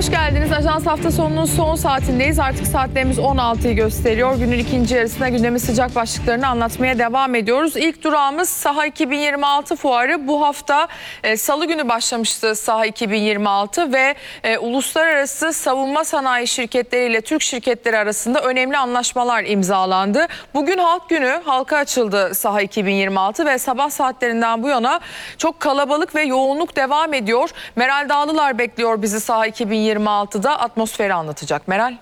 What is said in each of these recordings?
Hoş geldiniz. Ajans hafta sonunun son saatindeyiz. Artık saatlerimiz 16'yı gösteriyor. Günün ikinci yarısında gündemin sıcak başlıklarını anlatmaya devam ediyoruz. İlk durağımız Saha 2026 fuarı. Bu hafta Salı günü başlamıştı Saha 2026 ve uluslararası savunma sanayi şirketleriyle Türk şirketleri arasında önemli anlaşmalar imzalandı. Bugün Halk Günü, halka açıldı Saha 2026 ve sabah saatlerinden bu yana çok kalabalık ve yoğunluk devam ediyor. Meral Dağlılar bekliyor bizi Saha 2026'da, atmosferi anlatacak. Meral.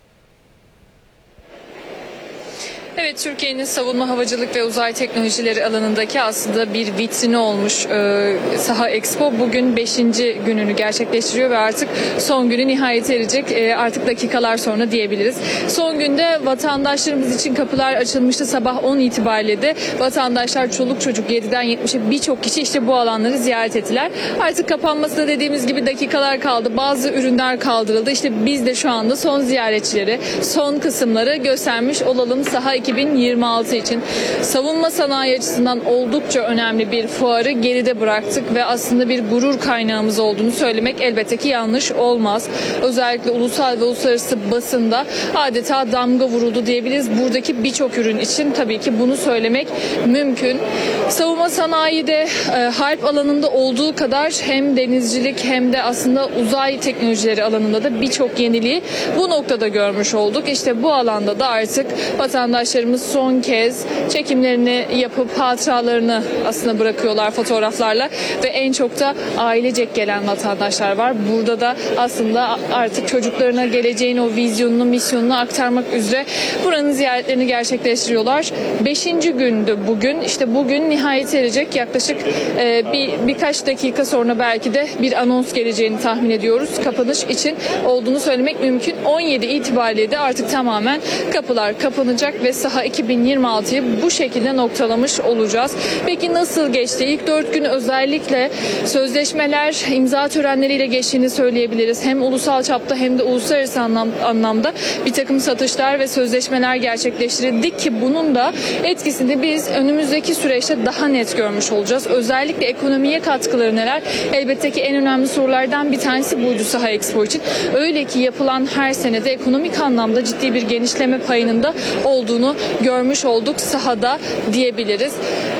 Evet, Türkiye'nin savunma, havacılık ve uzay teknolojileri alanındaki aslında bir vitrini olmuş Saha Expo bugün 5. gününü gerçekleştiriyor ve artık son günü nihayete erecek, artık dakikalar sonra diyebiliriz. Son günde vatandaşlarımız için kapılar açılmıştı. Sabah 10 itibariyle de vatandaşlar çoluk çocuk 7'den 70'e birçok kişi işte bu alanları ziyaret ettiler. Artık kapanmasına dediğimiz gibi dakikalar kaldı. Bazı ürünler kaldırıldı. İşte biz de şu anda son ziyaretçileri, son kısımları göstermiş olalım Saha 2026 için. Savunma sanayi açısından oldukça önemli bir fuarı geride bıraktık ve aslında bir gurur kaynağımız olduğunu söylemek elbette ki yanlış olmaz. Özellikle ulusal ve uluslararası basında adeta damga vuruldu diyebiliriz. Buradaki birçok ürün için tabii ki bunu söylemek mümkün. Savunma sanayide harp alanında olduğu kadar hem denizcilik hem de aslında uzay teknolojileri alanında da birçok yeniliği bu noktada görmüş olduk. İşte bu alanda da artık vatandaşlarımız son kez çekimlerini yapıp hatıralarını aslında bırakıyorlar fotoğraflarla ve en çok da ailecek gelen vatandaşlar var. Burada da aslında artık çocuklarına geleceğin o vizyonunu, misyonunu aktarmak üzere buranın ziyaretlerini gerçekleştiriyorlar. 5. gündü bugün. İşte bugün nihayet erecek. Yaklaşık birkaç dakika sonra belki de bir anons geleceğini tahmin ediyoruz. Kapanış için olduğunu söylemek mümkün. 17 itibariyle de artık tamamen kapılar kapanacak ve Saha 2026'yı bu şekilde noktalamış olacağız. Peki nasıl geçti? İlk 4 gün özellikle sözleşmeler imza törenleriyle geçtiğini söyleyebiliriz. Hem ulusal çapta hem de uluslararası anlamda bir takım satışlar ve sözleşmeler gerçekleştirildik ki bunun da etkisini biz önümüzdeki süreçte daha net görmüş olacağız. Özellikle ekonomiye katkıları neler? Elbette ki en önemli sorulardan bir tanesi buydu Saha Expo için. Öyle ki yapılan her senede ekonomik anlamda ciddi bir genişleme payının da olduğunu görmüş olduk sahada diyebiliriz.